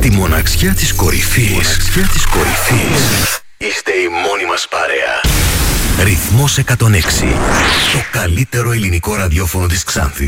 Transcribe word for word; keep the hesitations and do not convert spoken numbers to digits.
Στη μοναξιά της κορυφής, μοναξιά της κορυφής, είστε η μόνη μας παρέα. Ρυθμός εκατόν έξι. Το καλύτερο ελληνικό ραδιόφωνο της Ξάνθης.